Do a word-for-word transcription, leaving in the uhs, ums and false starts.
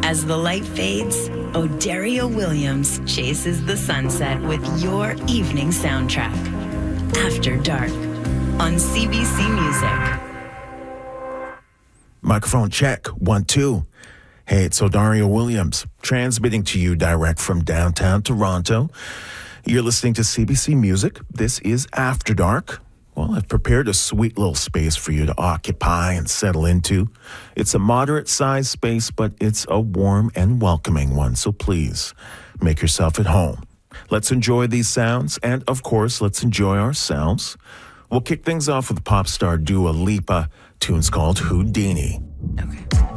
As the light fades, O'Dario Williams chases the sunset with your evening soundtrack. After Dark on C B C Music. Microphone check, one, two. Hey, it's O'Dario Williams, transmitting to you direct from downtown Toronto. You're listening to C B C Music. This is After Dark. Well, I've prepared a sweet little space for you to occupy and settle into. It's a moderate-sized space, but it's a warm and welcoming one, so please make yourself at home. Let's enjoy these sounds, and of course, let's enjoy ourselves. We'll kick things off with pop star Dua Lipa. Tune's called Houdini. Okay.